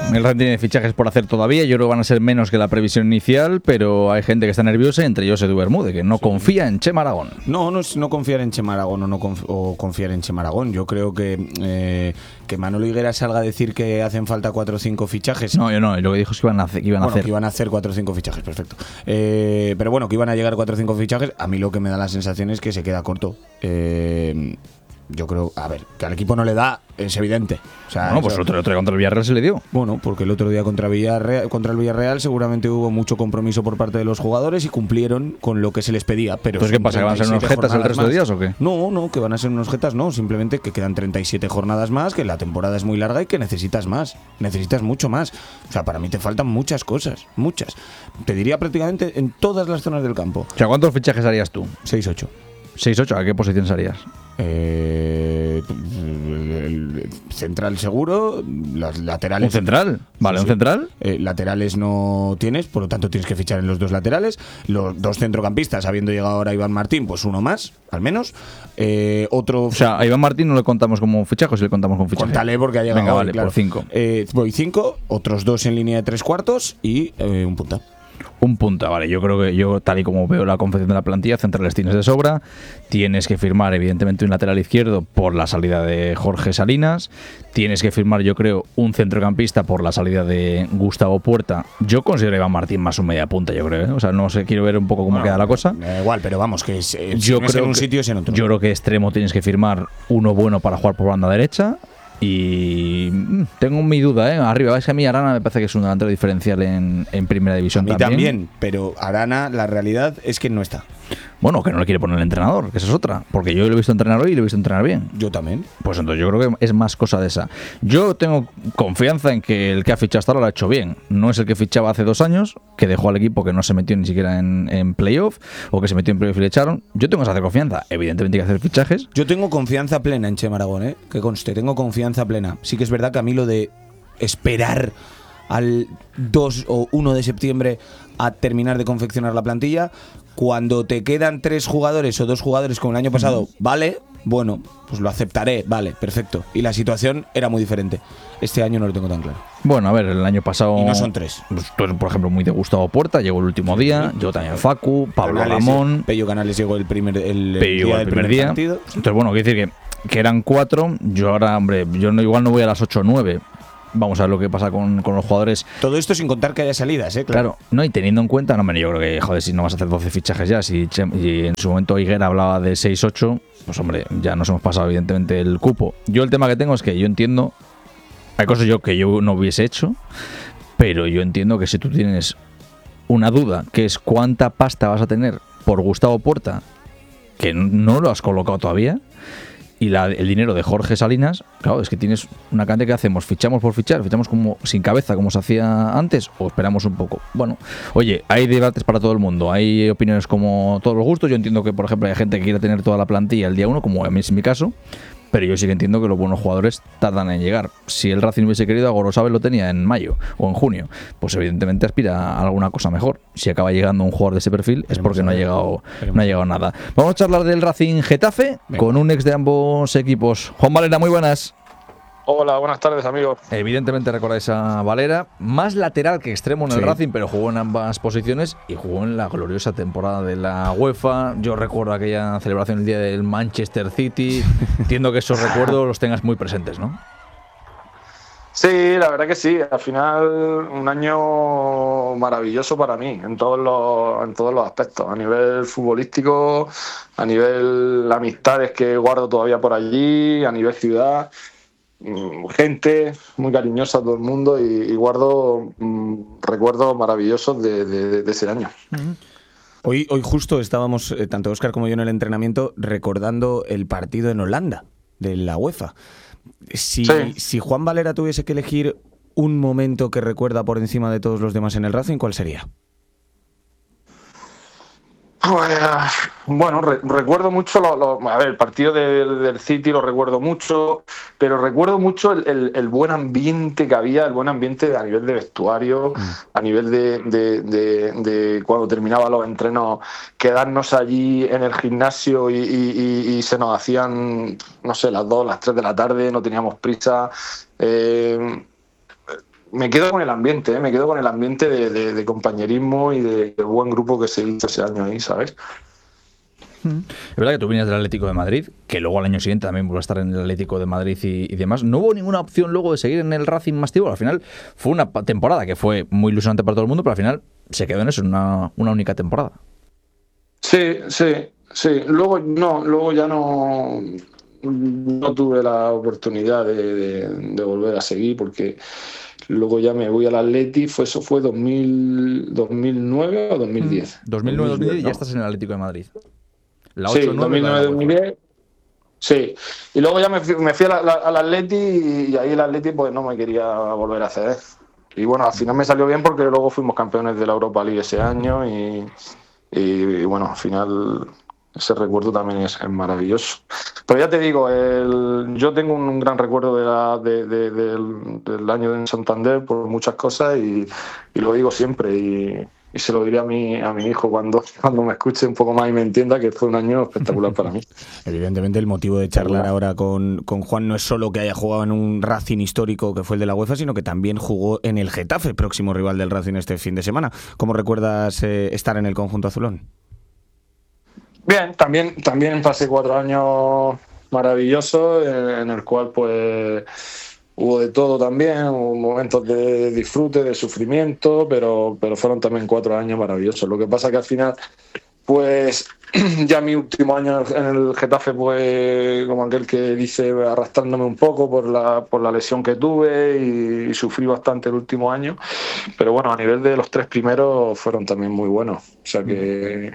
El Racing tiene fichajes por hacer todavía. Yo creo que van a ser menos que la previsión inicial, pero hay gente que está nerviosa, entre ellos Edu Bermúdez, que no confía en Chema Aragón. No es no confiar en Chema Aragón o confiar en Chema Aragón. Yo creo que Manolo Higuera salga a decir que hacen falta 4 o 5 fichajes. No, yo no. Lo que dijo es que iban a hacer. Que iban a hacer 4 o 5 fichajes, perfecto. Pero bueno, que iban a llegar 4 o 5 fichajes. A mí lo que me da la sensación es que se queda corto. Yo creo, a ver, que al equipo no le da, es evidente. O sea, bueno, pues el otro día contra el Villarreal se le dio. Bueno, porque el otro día contra el Villarreal seguramente hubo mucho compromiso por parte de los jugadores y cumplieron con lo que se les pedía. Pero ¿Pues qué pasa? ¿Que van a ser unos jetas el resto de días o qué? No, que van a ser unos jetas, no. Simplemente que quedan 37 jornadas más, que la temporada es muy larga y que necesitas más. Necesitas mucho más. O sea, para mí te faltan muchas cosas. Muchas. Te diría prácticamente en todas las zonas del campo. O sea, ¿cuántos fichajes harías tú? 6-8. 6-8, ¿a qué posición harías? Central seguro, los laterales. ¿Un central? Vale, sí. ¿Un central? Laterales no tienes, por lo tanto tienes que fichar en los 2 laterales. Los 2 centrocampistas, habiendo llegado ahora Iván Martín, pues uno más, al menos. Otro. O sea, a Iván Martín no le contamos como fichaje, o si le contamos como fichaje. Contale porque ha llegado. Venga, vale, claro. por 5. Voy 5, otros 2 en línea de 3 cuartos y un punta. Un punta, vale. Yo creo que tal y como veo la confección de la plantilla, centrales tienes de sobra. Tienes que firmar, evidentemente, un lateral izquierdo por la salida de Jorge Salinas. Tienes que firmar, yo creo, un centrocampista por la salida de Gustavo Puerta. Yo considero a Iván Martín más un media punta, yo creo. O sea, no sé, quiero ver un poco cómo queda la cosa. Igual, pero vamos, que yo creo en un sitio es en otro. Yo creo que extremo tienes que firmar uno bueno para jugar por banda derecha. Y tengo mi duda, arriba. Es que a mí Arana me parece que es un delantero diferencial en primera división. A mí también, pero Arana, la realidad es que no está. Bueno, que no le quiere poner el entrenador, que esa es otra. Porque yo lo he visto entrenar hoy y lo he visto entrenar bien. Yo también. Pues entonces yo creo que es más cosa de esa. Yo tengo confianza en que el que ha fichado hasta ahora lo ha hecho bien. No es el que fichaba hace 2 años, que dejó al equipo que no se metió ni siquiera en playoff, o que se metió en playoff y le echaron. Yo tengo esa confianza. Evidentemente hay que hacer fichajes. Yo tengo confianza plena en Chema Aragón, que conste, tengo confianza plena. Sí que es verdad que a mí lo de esperar al 2 o 1 de septiembre a terminar de confeccionar la plantilla, cuando te quedan 3 jugadores o 2 jugadores como el año pasado, vale, bueno, pues lo aceptaré, vale, perfecto. Y la situación era muy diferente. Este año no lo tengo tan claro. Bueno, a ver, el año pasado... Y no son 3. Pues, tú eres, por ejemplo, muy de Gustavo Puerta, llegó el último día, yo también Facu, Pablo Canales, Ramón... Pello Canales llegó el primer día. Partido. Entonces, bueno, quiero decir que eran 4, yo ahora, hombre, igual no voy a las 8 o 9. Vamos a ver lo que pasa con los jugadores. Todo esto sin contar que haya salidas, Claro, no, y teniendo en cuenta, no, yo creo que, joder, si no vas a hacer 12 fichajes ya, y en su momento Higuera hablaba de 6-8, pues hombre, ya nos hemos pasado evidentemente el cupo. Yo el tema que tengo es que yo entiendo, hay cosas que yo no hubiese hecho, pero yo entiendo que si tú tienes una duda, que es cuánta pasta vas a tener por Gustavo Puerta, que no lo has colocado todavía, y el dinero de Jorge Salinas, claro, es que tienes una cantidad que hacemos, fichamos por fichar, fichamos como sin cabeza, como se hacía antes, o esperamos un poco. Bueno, oye, hay debates para todo el mundo, hay opiniones como todos los gustos. Yo entiendo que, por ejemplo, hay gente que quiere tener toda la plantilla el día 1, como a mí es mi caso, pero yo sí que entiendo que los buenos jugadores tardan en llegar. Si el Racing hubiese querido, a Gorosabel lo tenía en mayo o en junio, pues evidentemente aspira a alguna cosa mejor. Si acaba llegando un jugador de ese perfil es porque no ha llegado nada. Vamos a charlar del Racing Getafe. Venga. Con un ex de ambos equipos. Juan Valera, muy buenas. Hola, buenas tardes, amigos. Evidentemente recordáis a Valera, más lateral que extremo en el Racing, pero jugó en ambas posiciones y jugó en la gloriosa temporada de la UEFA. Yo recuerdo aquella celebración el día del Manchester City. Entiendo que esos recuerdos los tengas muy presentes, ¿no? Sí, la verdad que sí. Al final, un año maravilloso para mí, en todos los aspectos. A nivel futbolístico, a nivel amistades que guardo todavía por allí, a nivel ciudad. Gente muy cariñosa, todo el mundo, y guardo recuerdos maravillosos de ese año. Hoy justo estábamos, tanto Óscar como yo, en el entrenamiento recordando el partido en Holanda de la UEFA. Si Juan Valera tuviese que elegir un momento que recuerda por encima de todos los demás en el Racing, ¿cuál sería? Bueno, recuerdo mucho el partido del City, lo recuerdo mucho, pero recuerdo mucho el buen ambiente que había, el buen ambiente a nivel de vestuario, a nivel de cuando terminaban los entrenos, quedarnos allí en el gimnasio y se nos hacían, no sé, las 2, las 3 de la tarde, no teníamos prisa. me quedo con el ambiente, me quedo con el ambiente de compañerismo y de buen grupo que se hizo ese año ahí, ¿sabes? Es verdad que tú vienes del Atlético de Madrid, que luego al año siguiente también vuelve a estar en el Atlético de Madrid y demás. ¿No hubo ninguna opción luego de seguir en el Racing más tiempo? Al final fue una temporada que fue muy ilusionante para todo el mundo, pero al final se quedó en eso, en una única temporada. Sí. Luego ya no tuve la oportunidad de volver a seguir porque luego ya me voy al Atleti, eso fue 2009 o 2010. 2009-2010 ¿no? Ya estás en el Atlético de Madrid. La Sí, 8-9 2009-2010. Sí, y luego ya me fui al Atleti y ahí el Atleti pues no me quería volver a ceder. Y bueno, al final me salió bien porque luego fuimos campeones de la Europa League ese año y bueno, al final ese recuerdo también es maravilloso. Pero ya te digo, yo tengo un gran recuerdo del año en Santander por muchas cosas y lo digo siempre y se lo diré a mi hijo cuando me escuche un poco más y me entienda que fue un año espectacular para mí. Evidentemente el motivo de charlar ahora con Juan no es solo que haya jugado en un Racing histórico que fue el de la UEFA, sino que también jugó en el Getafe, próximo rival del Racing este fin de semana. ¿Cómo recuerdas estar en el conjunto azulón? Bien, también pasé 4 años maravillosos en el cual pues hubo de todo también, hubo momentos de disfrute, de sufrimiento, pero fueron también 4 años maravillosos. Lo que pasa que al final, pues ya mi último año en el Getafe, pues como aquel que dice, arrastrándome un poco por la lesión que tuve y sufrí bastante el último año. Pero bueno, a nivel de los 3 primeros fueron también muy buenos. O sea que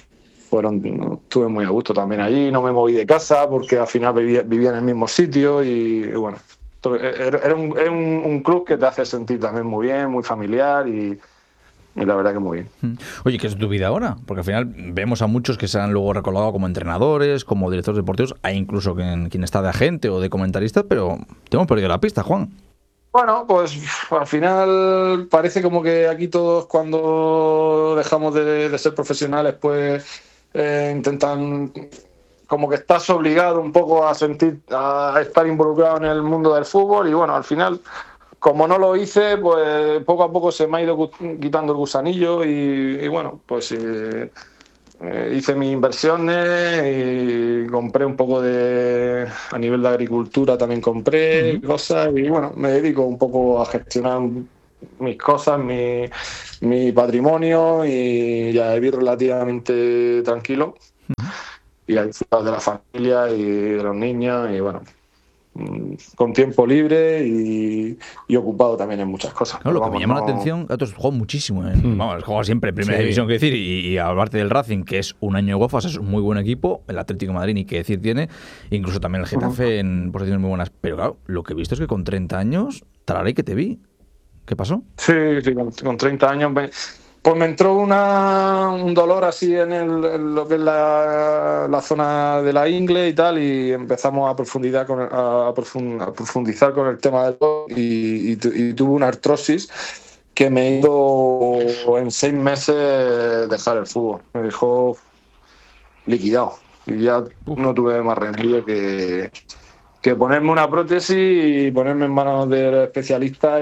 estuve muy a gusto también allí, no me moví de casa porque al final vivía en el mismo sitio y bueno, era un club que te hace sentir también muy bien, muy familiar y la verdad que muy bien. Oye, ¿qué es tu vida ahora? Porque al final vemos a muchos que se han luego recolgado como entrenadores, como directores deportivos, hay incluso quien está de agente o de comentarista, pero te hemos perdido la pista, Juan. Bueno, pues al final parece como que aquí todos cuando dejamos de ser profesionales pues intentan, como que estás obligado un poco a estar involucrado en el mundo del fútbol y bueno, al final, como no lo hice, pues poco a poco se me ha ido quitando el gusanillo y bueno, pues hice mis inversiones y compré un poco a nivel de agricultura también compré cosas y bueno, me dedico un poco a gestionar mis cosas, mi patrimonio y ya vivir relativamente tranquilo y a disfrutar de la familia y de los niños y bueno, con tiempo libre y ocupado también en muchas cosas. No, lo que me llama la atención, tú has jugado muchísimo, vamos, has jugado siempre en primera división, quiero decir, y hablarte del Racing, que es un año de UEFA, es un muy buen equipo, el Atlético de Madrid ni qué decir tiene, incluso también el Getafe en posiciones muy buenas, pero claro, lo que he visto es que con 30 años, tararé que te vi. ¿Qué pasó? Sí, con 30 años pues me entró un dolor así en lo que es la zona de la ingle y tal y empezamos a profundizar con el tema del dolor y tuve una artrosis que me hizo en 6 meses dejar el fútbol. Me dejó liquidado y ya no tuve más remedio que ponerme una prótesis y ponerme en manos del especialista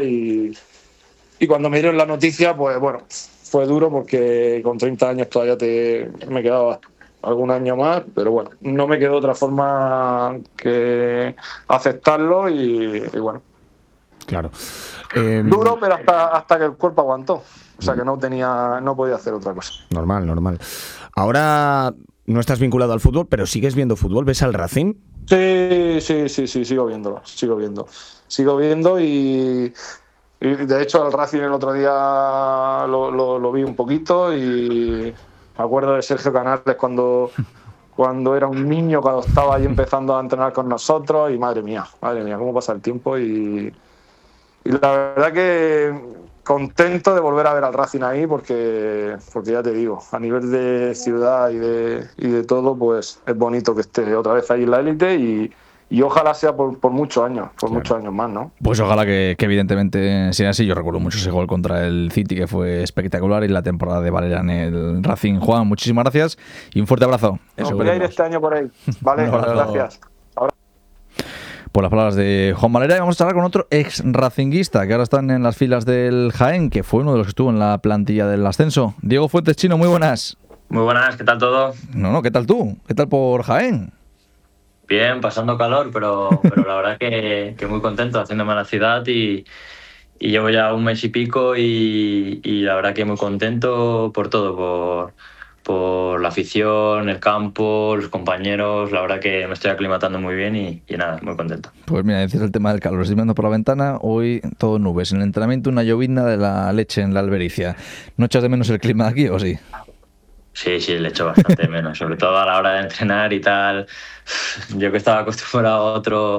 y cuando me dieron la noticia, pues bueno, fue duro porque con 30 años todavía me quedaba algún año más, pero bueno, no me quedó otra forma que aceptarlo y bueno. Claro. Duro, pero hasta que el cuerpo aguantó. O sea que no podía hacer otra cosa. Normal. Ahora no estás vinculado al fútbol, pero sigues viendo fútbol. ¿Ves al Racing? Sí, sigo viéndolo. Sigo viendo y de hecho al Racing el otro día lo vi un poquito y me acuerdo de Sergio Canales cuando era un niño, cuando estaba ahí empezando a entrenar con nosotros y madre mía, cómo pasa el tiempo y la verdad que contento de volver a ver al Racing ahí porque ya te digo, a nivel de ciudad y de todo, pues es bonito que esté otra vez ahí en la élite y ojalá sea por muchos años, muchos años más, ¿no? Pues ojalá que evidentemente sea así. Yo recuerdo mucho ese gol contra el City que fue espectacular y la temporada de Valera en el Racing. Juan, muchísimas gracias y un fuerte abrazo. Nos veremos este año por ahí. Vale, gracias. por las palabras de Juan Valera. Y vamos a charlar con otro ex racinguista que ahora están en las filas del Jaén, que fue uno de los que estuvo en la plantilla del ascenso. Diego Fuentes, Chino, muy buenas. Muy buenas, ¿qué tal todo? No, ¿qué tal tú? ¿Qué tal por Jaén? Bien, pasando calor, pero la verdad que muy contento haciéndome a la ciudad y llevo ya un mes y pico y la verdad que muy contento por todo, por la afición, el campo, los compañeros. La verdad que me estoy aclimatando muy bien y nada, muy contento. Pues mira, decís el tema del calor. Estoy mirando por la ventana, hoy todo nubes. En el entrenamiento una llovizna de la leche en la Albericia. ¿No echas de menos el clima de aquí o sí? Sí, le echo bastante menos, sobre todo a la hora de entrenar y tal. Yo que estaba acostumbrado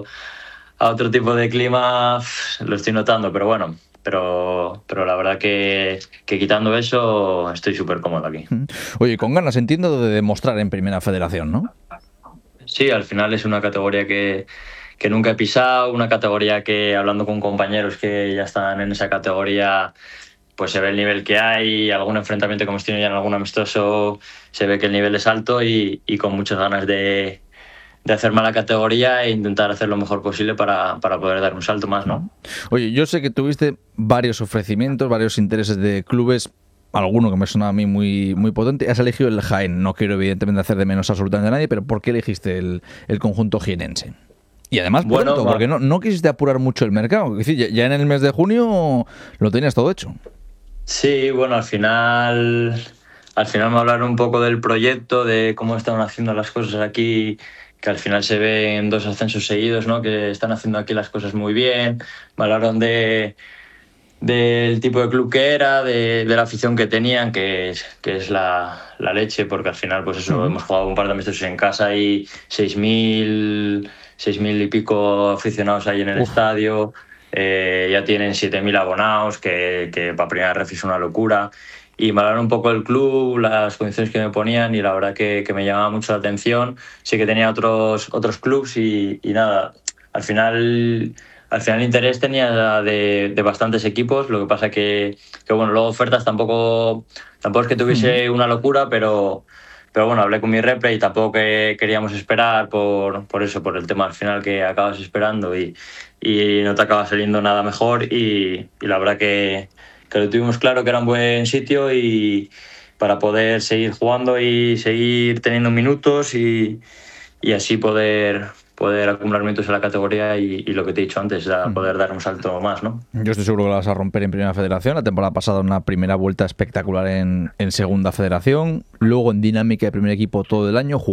a otro tipo de clima, lo estoy notando, pero bueno. Pero la verdad que quitando eso estoy súper cómodo aquí. Oye, con ganas, entiendo, de demostrar en Primera Federación, ¿no? Sí, al final es una categoría que nunca he pisado, una categoría que, hablando con compañeros que ya están en esa categoría, pues se ve el nivel que hay. Algún enfrentamiento que hemos tenido ya en algún amistoso, se ve que el nivel es alto y con muchas ganas de hacerme la categoría e intentar hacer lo mejor posible para poder dar un salto más, ¿no? Oye, yo sé que tuviste varios ofrecimientos, varios intereses de clubes, alguno que me suena a mí muy, muy potente. Has elegido el Jaén. No quiero evidentemente hacer de menos absolutamente a nadie, pero ¿por qué elegiste el conjunto jienense? Y además pronto, porque no quisiste apurar mucho el mercado. Es decir, ya en el mes de junio lo tenías todo hecho. Sí, bueno, al final me hablaron un poco del proyecto, de cómo están haciendo las cosas aquí, que al final se ven 2 ascensos seguidos, ¿no? Que están haciendo aquí las cosas muy bien. Me hablaron del tipo de club que era, de la afición que tenían, que es la leche, porque al final, pues eso, hemos jugado un par de amistosos en casa y 6.000 y pico aficionados ahí en el estadio. Ya tienen 7.000 abonados, que para primera ref es una locura. Y me hablaron un poco del club, las condiciones que me ponían y la verdad que me llamaba mucho la atención. Sí que tenía otros clubs y nada, al final el interés tenía de bastantes equipos. Lo que pasa que bueno, luego ofertas tampoco es que tuviese una locura, pero bueno, hablé con mi repre y tampoco queríamos esperar por eso, por el tema al final que acabas esperando y no te acaba saliendo nada mejor y la verdad que lo tuvimos claro que era un buen sitio y para poder seguir jugando y seguir teniendo minutos y así poder acumular minutos en la categoría y lo que te he dicho antes, poder dar un salto más, ¿no? Yo estoy seguro que la vas a romper en Primera Federación. La temporada pasada una primera vuelta espectacular en Segunda Federación, luego en dinámica de primer equipo todo el año.